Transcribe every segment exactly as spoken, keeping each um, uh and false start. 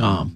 com.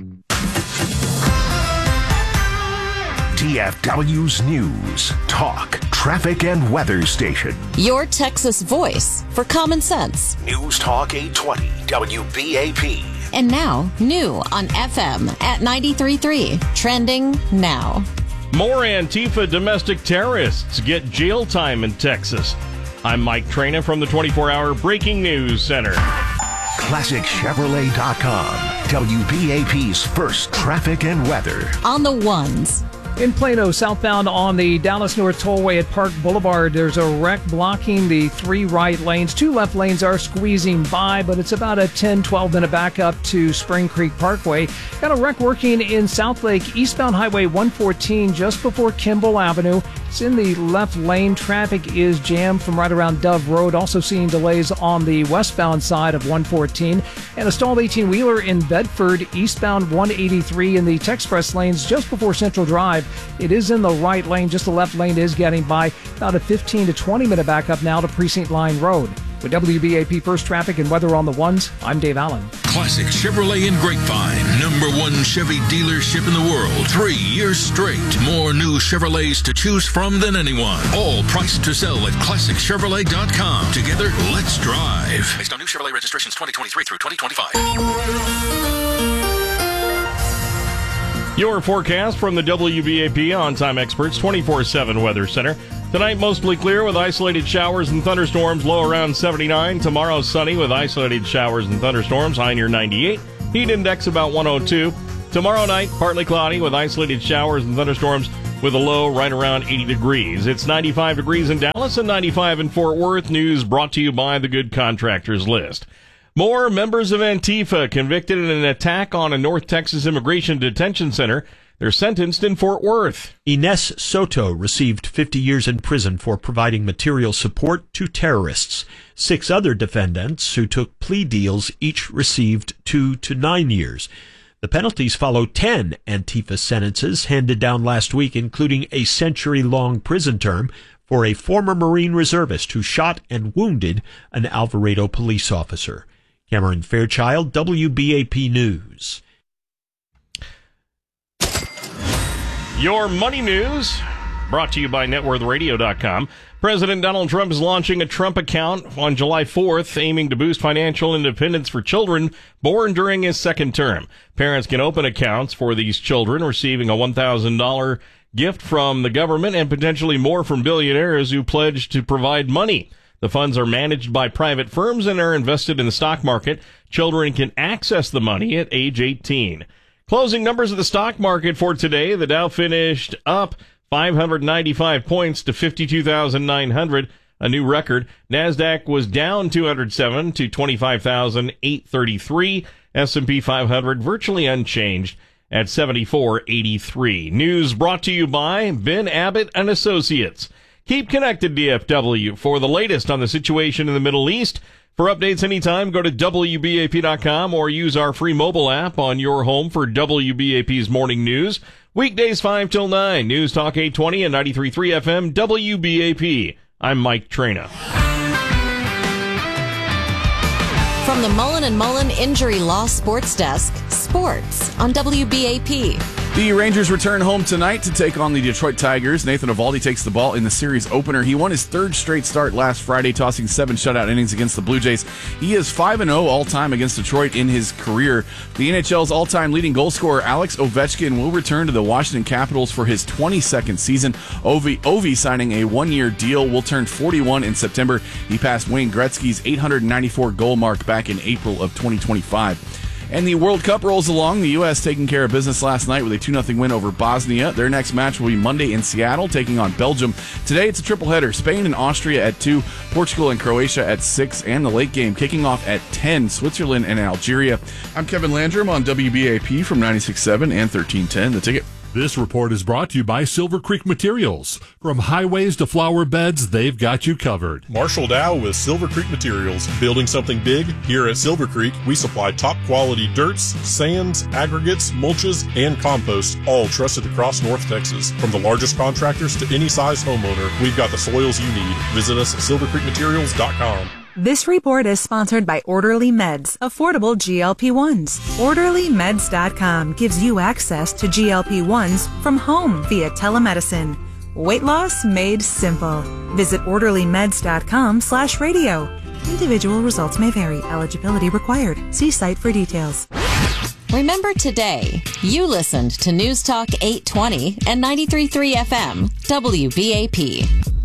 T F W's News, Talk, Traffic, and Weather Station. Your Texas voice for common sense. News Talk eight twenty, W B A P. And now, new on F M at ninety-three point three. Trending now. More Antifa domestic terrorists get jail time in Texas. I'm Mike Traina from the twenty-four hour Breaking News Center. Classic Chevrolet dot com, W B A P's first traffic and weather. On the ones. In Plano, southbound on the Dallas North Tollway at Park Boulevard, there's a wreck blocking the three right lanes. Two left lanes are squeezing by, but it's about a ten, twelve minute backup to Spring Creek Parkway. Got a wreck working in Southlake, eastbound Highway one fourteen, just before Kimball Avenue. It's in the left lane. Traffic is jammed from right around Dove Road. Also seeing delays on the westbound side of one fourteen. And a stalled eighteen-wheeler in Bedford, eastbound one eighty-three in the Texpress lanes just before Central Drive. It is in the right lane. Just the left lane is getting by. About a fifteen to twenty minute backup now to Precinct Line Road. With W B A P First Traffic and Weather on the Ones, I'm Dave Allen. Classic Chevrolet in Grapevine. Number one Chevy dealership in the world. Three years straight. More new Chevrolets to choose from than anyone. All priced to sell at Classic Chevrolet dot com. Together, let's drive. Based on new Chevrolet registrations twenty twenty-three through twenty twenty-five. Your forecast from the W B A P On-Time Experts twenty-four seven Weather Center. Tonight, mostly clear with isolated showers and thunderstorms, low around seventy-nine. Tomorrow, sunny with isolated showers and thunderstorms, high near ninety-eight. Heat index about one oh two. Tomorrow night, partly cloudy with isolated showers and thunderstorms with a low right around eighty degrees. It's ninety-five degrees in Dallas and ninety-five in Fort Worth. News brought to you by the Good Contractors List. More members of Antifa convicted in an attack on a North Texas immigration detention center. They're sentenced in Fort Worth. Ines Soto received fifty years in prison for providing material support to terrorists. Six other defendants who took plea deals each received two to nine years. The penalties follow ten Antifa sentences handed down last week, including a century-long prison term for a former Marine reservist who shot and wounded an Alvarado police officer. Cameron Fairchild, W B A P News. Your money news, brought to you by net worth radio dot com. President Donald Trump is launching a Trump account on July fourth, aiming to boost financial independence for children born during his second term. Parents can open accounts for these children, receiving a one thousand dollars gift from the government and potentially more from billionaires who pledge to provide money. The funds are managed by private firms and are invested in the stock market. Children can access the money at age eighteen. Closing numbers of the stock market for today. The Dow finished up five hundred ninety-five points to fifty-two thousand nine hundred, a new record. NASDAQ was down two hundred seven to twenty-five thousand eight hundred thirty-three. S and P five hundred virtually unchanged at seventy-four eighty-three. News brought to you by Ben Abbott and Associates. Keep connected, D F W, for the latest on the situation in the Middle East. For updates anytime, go to W B A P dot com or use our free mobile app on your home for W B A P's morning news. Weekdays five till nine, News Talk eight twenty and ninety-three point three F M, W B A P. I'm Mike Traina. From the Mullen and Mullen Injury Law Sports Desk, sports on W B A P. The Rangers return home tonight to take on the Detroit Tigers. Nathan Eovaldi takes the ball in the series opener. He won his third straight start last Friday, tossing seven shutout innings against the Blue Jays. He is five and oh all-time against Detroit in his career. The N H L's all-time leading goal scorer, Alex Ovechkin, will return to the Washington Capitals for his twenty-second season. Ovi, Ovi signing a one-year deal, will turn forty-one in September. He passed Wayne Gretzky's eight hundred ninety-four goal mark back in April of twenty twenty-five. And the World Cup rolls along. The U S taking care of business last night with a two nothing win over Bosnia. Their next match will be Monday in Seattle, taking on Belgium. Today it's a triple header. Spain and Austria at two, Portugal and Croatia at six, and the late game kicking off at ten, Switzerland and Algeria. I'm Kevin Landrum on W B A P from ninety-six point seven and thirteen ten. The Ticket. This report is brought to you by Silver Creek Materials. From highways to flower beds, they've got you covered. Marshall Dow with Silver Creek Materials. Building something big? Here at Silver Creek, we supply top quality dirts, sands, aggregates, mulches, and compost, all trusted across North Texas. From the largest contractors to any size homeowner, we've got the soils you need. Visit us at silver creek materials dot com. This report is sponsored by Orderly Meds, affordable G L P ones. Orderly Meds dot com gives you access to G L P ones from home via telemedicine. Weight loss made simple. Visit Orderly Meds dot com slash radio. Individual results may vary. Eligibility required. See site for details. Remember today, you listened to News Talk eight twenty and ninety-three point three F M, W B A P.